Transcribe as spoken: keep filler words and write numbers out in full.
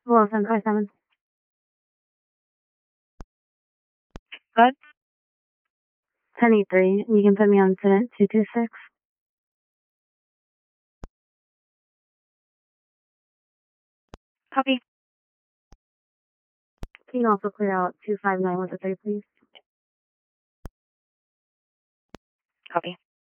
Well, seven five seven. Good. ten eight three. You can put me on incident two two six. Copy. Can you also clear out two five nine one three, please? Copy.